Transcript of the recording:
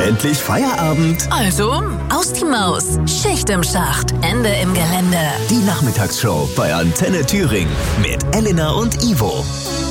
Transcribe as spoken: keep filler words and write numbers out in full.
Endlich Feierabend. Also, aus die Maus. Schicht im Schacht. Ende im Gelände. Die Nachmittagsshow bei Antenne Thüringen mit Elena und Ivo.